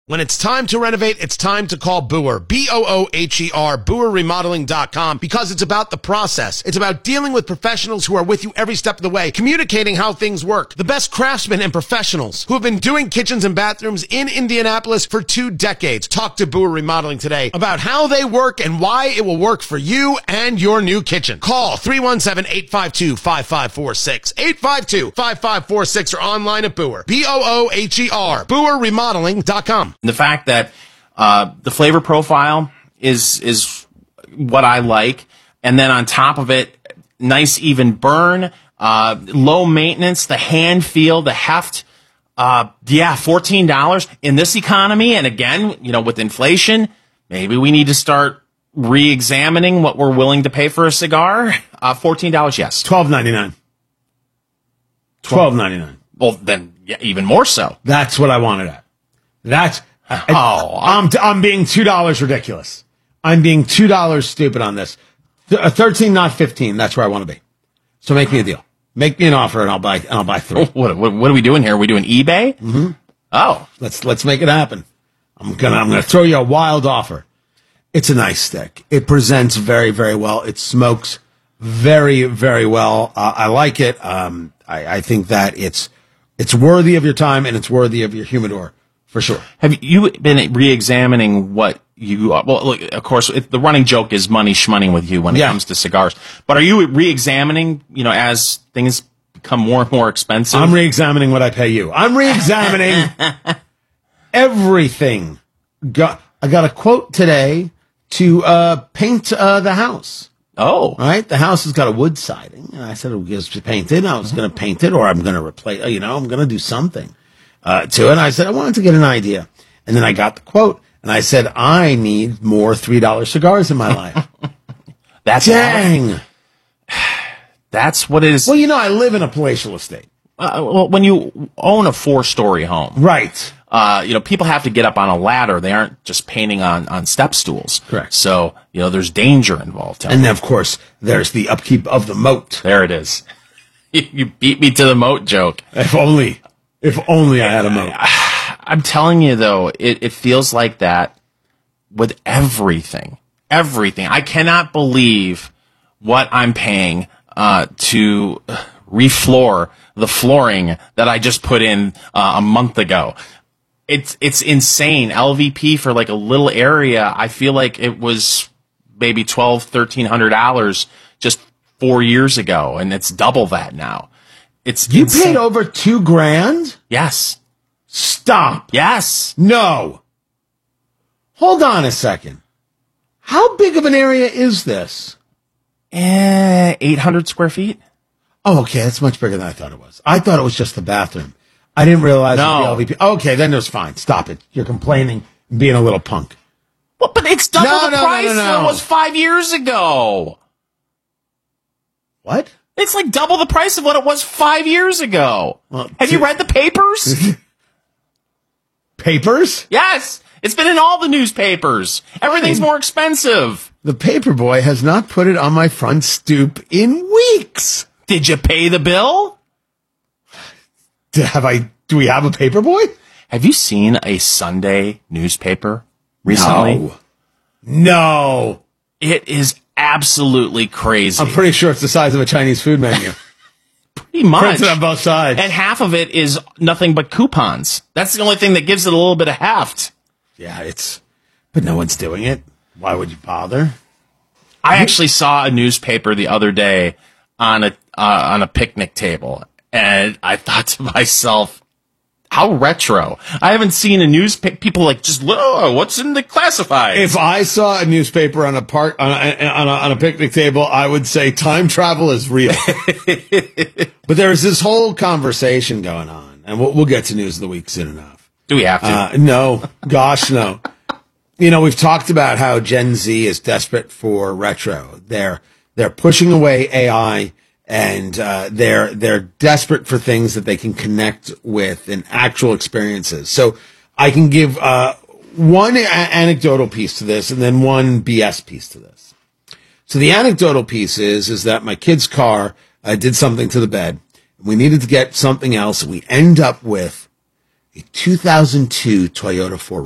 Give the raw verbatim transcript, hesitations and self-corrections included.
When it's time to renovate, it's time to call Boer, B O O H E R, Boer Remodeling dot com, because it's about the process. It's about dealing with professionals who are with you every step of the way, communicating how things work. The best craftsmen and professionals who have been doing kitchens and bathrooms in Indianapolis for two decades. Talk to Boer Remodeling today about how they work and why it will work for you and your new kitchen. Call three one seven, eight five two, five five four six, eight five two, five five four six, or online at Boer, B O O H E R, Boer Remodeling dot com. The fact that uh, the flavor profile is is what I like, and then on top of it, nice even burn, uh, low maintenance, the hand feel, the heft. Uh, yeah, fourteen dollars in this economy, and again, you know, with inflation, maybe we need to start re-examining what we're willing to pay for a cigar. Uh, fourteen dollars, yes. twelve ninety-nine. twelve ninety-nine. Well, then yeah, even more so. That's what I wanted at. That's. Oh, I'm I'm being two dollars ridiculous. I'm being two dollars stupid on this. Th- Thirteen, not fifteen. That's where I want to be. So make me a deal. Make me an offer, and I'll buy. And I'll buy three. What, what what are we doing here? Are we doing eBay? Mm-hmm. Oh, let's let's make it happen. I'm gonna I'm gonna throw you a wild offer. It's a nice stick. It presents very very well. It smokes very very well. Uh, I like it. Um, I, I think that it's it's worthy of your time, and it's worthy of your humidor. For sure. Have you been re-examining what you, well, look, of course, it, the running joke is money shmoney with you when it yeah. comes to cigars. But are you re-examining, you know, as things become more and more expensive? I'm re-examining what I pay you. I'm re-examining everything. Got, I got a quote today to uh, paint uh, the house. Oh. Right? The house has got a wood siding. And I said, it was painted. I was going to paint it, or I'm going to replace, you know, I'm going to do something. Uh, to it. And I said, I wanted to get an idea. And then I got the quote, and I said, I need more three dollar cigars in my life. That's Dang. That's what it is. Well, you know, I live in a palatial estate. Uh, well, when you own a four-story home. Right. Uh, you know, people have to get up on a ladder. They aren't just painting on, on step stools. Correct. So, you know, there's danger involved. And then, of course, there's the upkeep of the moat. There it is. You beat me to the moat joke. If only. If only I had a moat. I'm telling you, though, it, it feels like that with everything. Everything. I cannot believe what I'm paying uh, to refloor the flooring that I just put in uh, a month ago. It's it's insane. L V P for like a little area, I feel like it was maybe twelve, thirteen hundred dollars just four years ago, and it's double that now. It's you insane. paid over two grand? Yes. Stop. Yes. No. Hold on a second. How big of an area is this? Eh, eight hundred square feet. Oh, okay. That's much bigger than I thought it was. I thought it was just the bathroom. I didn't realize No. it was the L V P. Okay, then it was fine. Stop it. You're complaining, being a little punk. Well, but it's double No, the no, no, price no, no. that it was five years ago. What? It's like double the price of what it was five years ago. Well, Have t- you read the papers? Papers? Yes. It's been in all the newspapers. Everything's more expensive. The paper boy has not put it on my front stoop in weeks. Did you pay the bill? Do, have I? Do we have a paper boy? Have you seen a Sunday newspaper recently? No. No. It is absolutely crazy. I'm pretty sure it's the size of a Chinese food menu. Pretty much. Printed on both sides. And half of it is nothing but coupons. That's the only thing that gives it a little bit of heft. Yeah, it's... But no one's doing it. Why would you bother? I actually saw a newspaper the other day on a uh, on a picnic table, and I thought to myself, how retro. I haven't seen a newspaper. People like, just, whoa, what's in the classifieds? If I saw a newspaper on a park on a, on a, on a picnic table, I would say time travel is real. But there's this whole conversation going on, and we'll, we'll get to news of the week soon enough. Do we have to? Uh, no, gosh, no. You know, we've talked about how Gen Z is desperate for retro. They're they're pushing away A I, and uh, they're they're desperate for things that they can connect with in actual experiences. So I can give uh, one a- anecdotal piece to this, and then one B S piece to this. So the anecdotal piece is is that my kid's car uh, did something to the bed. We needed to get something else. We end up with a two thousand two Toyota four